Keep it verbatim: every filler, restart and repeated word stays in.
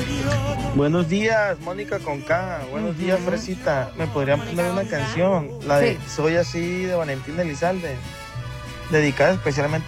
Buenos días, Mónica con K. Buenos uh-huh. días, Fresita. ¿Me podrían poner una canción? La de sí. Soy así, de Valentín Elizalde. Dedicada especialmente